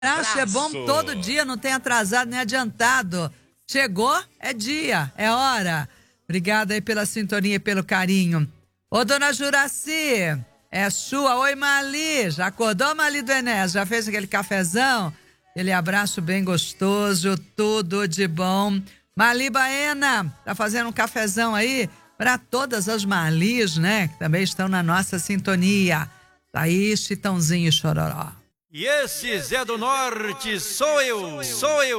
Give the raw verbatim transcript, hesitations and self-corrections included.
Acho é bom todo dia, não tem atrasado nem adiantado. Chegou, é dia, é hora. Obrigada aí pela sintonia e pelo carinho. Ô, dona Juraci, é sua. Oi, Mali. Já acordou, Mali do Enes? Já fez aquele cafezão? Aquele abraço bem gostoso, tudo de bom. Mali Baena, tá fazendo um cafezão aí para todas as Malis, né? Que também estão na nossa sintonia. Tá aí, Chitãozinho e Chororó. E esse Zé do Norte sou eu, sou eu.